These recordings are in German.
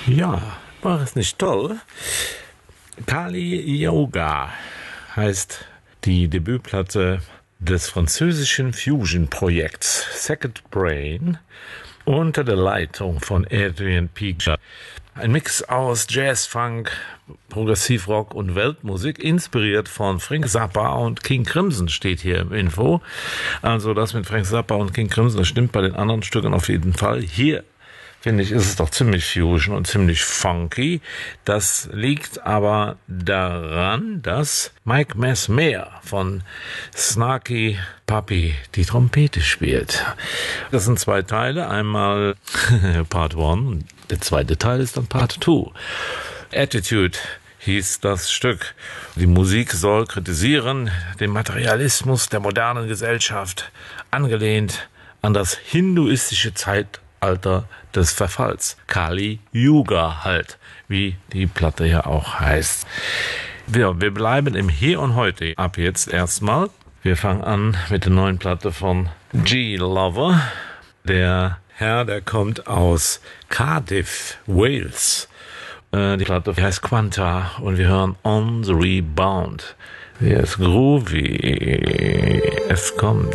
Ja, war es nicht toll? Kali Yoga heißt die Debütplatte des französischen Fusion-Projekts Second Brain unter der Leitung von Adrian Piga. Ein Mix aus Jazz, Funk, Progressivrock und Weltmusik, inspiriert von Frank Zappa und King Crimson, steht hier im Info. Also das mit Frank Zappa und King Crimson, das stimmt bei den anderen Stücken auf jeden Fall. Hier finde ich, ist es doch ziemlich Fusion und ziemlich funky. Das liegt aber daran, dass Mike Mesmer von Snarky Puppy die Trompete spielt. Das sind zwei Teile. Einmal Part 1, der zweite Teil ist dann Part 2. Attitude hieß das Stück. Die Musik soll kritisieren den Materialismus der modernen Gesellschaft, angelehnt an das hinduistische Zeitalter des Verfalls. Kali Yuga halt, wie die Platte ja auch heißt. Wir bleiben im Hier und Heute ab jetzt erstmal. Wir fangen an mit der neuen Platte von G. Lover. Der Herr, der kommt aus Cardiff, Wales. Die Platte heißt Quanta und wir hören On the Rebound. Hier ist groovy. Es kommt.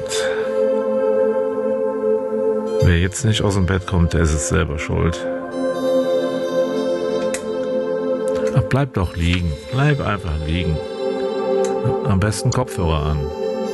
Wer jetzt nicht aus dem Bett kommt, der ist es selber schuld. Ach, bleib doch liegen. Bleib einfach liegen. Am besten Kopfhörer an.